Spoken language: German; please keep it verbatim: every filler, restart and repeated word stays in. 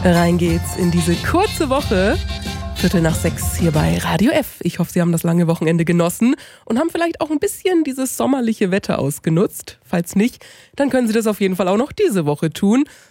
Rein geht's in diese kurze Woche. Viertel nach sechs hier bei Radio F. Ich hoffe, Sie haben das lange Wochenende genossen und haben vielleicht auch ein bisschen dieses sommerliche Wetter ausgenutzt. Falls nicht, dann können Sie das auf jeden Fall auch noch diese Woche tun.